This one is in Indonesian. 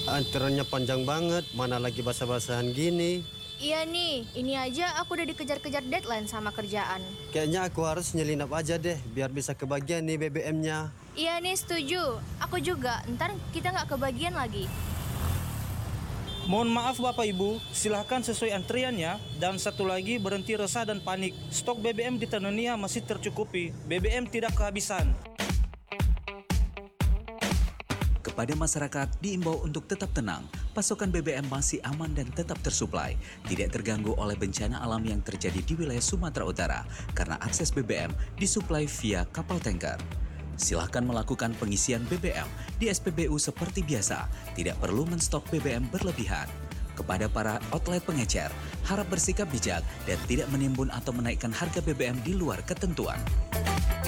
Antreannya panjang banget, mana lagi basa-basahan gini. Iya nih, ini aja aku udah dikejar-kejar deadline sama kerjaan. Kayaknya aku harus nyelinap aja deh, biar bisa kebagian nih BBM-nya. Iya nih, setuju. Aku juga, ntar kita nggak kebagian lagi. Mohon maaf Bapak Ibu, silahkan sesuai antriannya. Dan satu lagi, berhenti resah dan panik. Stok BBM di Tanonia masih tercukupi. BBM tidak kehabisan. Kepada masyarakat diimbau untuk tetap tenang, pasokan BBM masih aman dan tetap tersuplai, tidak terganggu oleh bencana alam yang terjadi di wilayah Sumatera Utara karena akses BBM disuplai via kapal tanker. Silahkan melakukan pengisian BBM di SPBU seperti biasa, tidak perlu menstok BBM berlebihan. Kepada para outlet pengecer, harap bersikap bijak dan tidak menimbun atau menaikkan harga BBM di luar ketentuan.